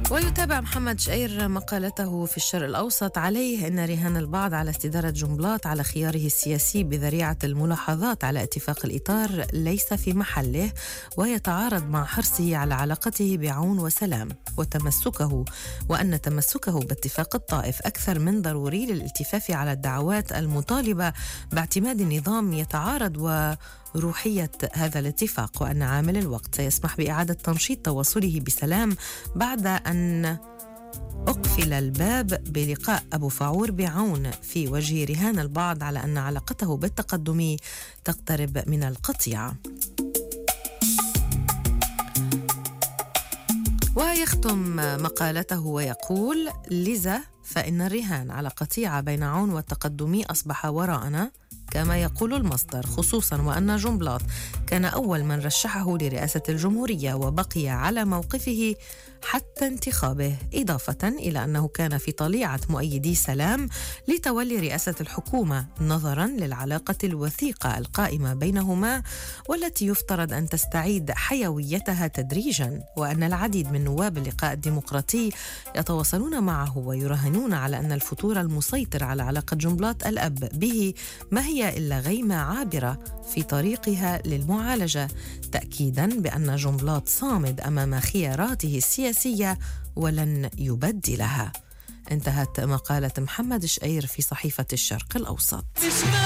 ويتابع محمد شقير مقالته في الشرق الأوسط. عليه أن رهان البعض على استدارة جنبلاط على خياره السياسي بذريعة الملاحظات على اتفاق الإطار ليس في محله، ويتعارض مع حرصه على علاقته بعون وسلام وأن تمسكه باتفاق الطائف أكثر من ضروري للالتفاف على الدعوات المطالبة باعتماد النظام يتعارض وروحية هذا الاتفاق، وأن عامل الوقت سيسمح بإعادة تنشيط تواصله بسلام بعد أن أقفل الباب بلقاء أبو فاعور بعون في وجه رهان البعض على أن علاقته بالتقدم تقترب من القطيعة. ويختم مقالته ويقول: لذا فإن الرهان على قطيعة بين عون والتقدم أصبح وراءنا كما يقول المصدر، خصوصا وأن جنبلاط كان أول من رشحه لرئاسة الجمهورية وبقي على موقفه حتى انتخابه، إضافة إلى أنه كان في طليعة مؤيدي سلام لتولي رئاسة الحكومة نظرا للعلاقة الوثيقة القائمة بينهما والتي يفترض أن تستعيد حيويتها تدريجا، وأن العديد من نواب اللقاء الديمقراطي يتواصلون معه ويراهنون على أن الفتور المسيطر على علاقة جنبلاط الأب به ما هي إلا غيمة عابرة في طريقها للمعالجة، تأكيدا بأن جنبلاط صامد أمام خياراته السياسية ولن يبدلها. انتهت مقالة محمد شقير في صحيفة الشرق الأوسط.